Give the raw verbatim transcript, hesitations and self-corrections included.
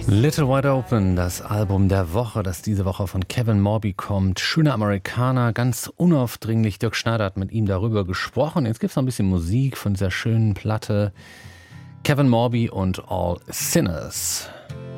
Little Wide Open, das Album der Woche, das diese Woche von Kevin Morby kommt. Schöner Amerikaner, ganz unaufdringlich. Dirk Schneider hat mit ihm darüber gesprochen. Jetzt gibt es noch ein bisschen Musik von dieser schönen Platte. Kevin Morby und All Sinners.